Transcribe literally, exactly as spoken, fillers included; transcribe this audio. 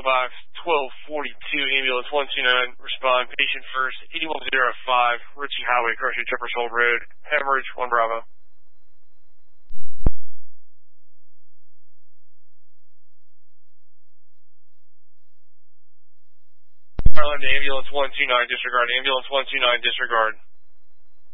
box twelve forty-two, ambulance one two nine, respond, patient first, eighty-one oh five, Ritchie Highway, across your Jefferson Hole Road, hemorrhage, one Bravo. Alarm to ambulance one two nine, disregard, ambulance one two nine, disregard.